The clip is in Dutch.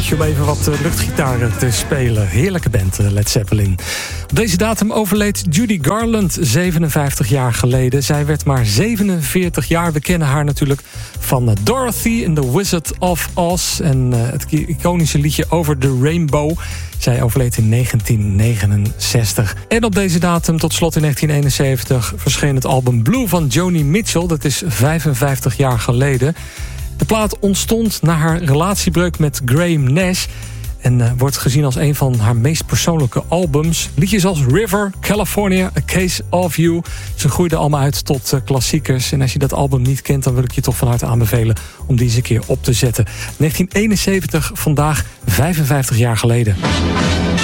momentje om even wat luchtgitaren te spelen. Heerlijke band, Led Zeppelin. Op deze datum overleed Judy Garland 57 jaar geleden. Zij werd maar 47 jaar. We kennen haar natuurlijk van Dorothy in The Wizard of Oz. En het iconische liedje Over the Rainbow. Zij overleed in 1969. En op deze datum, tot slot in 1971... verscheen het album Blue van Joni Mitchell. Dat is 55 jaar geleden. De plaat ontstond na haar relatiebreuk met Graham Nash... en wordt gezien als een van haar meest persoonlijke albums. Liedjes als River, California, A Case of You. Ze groeiden allemaal uit tot klassiekers. En als je dat album niet kent, dan wil ik je toch van harte aanbevelen... om die eens een keer op te zetten. 1971, vandaag 55 jaar geleden.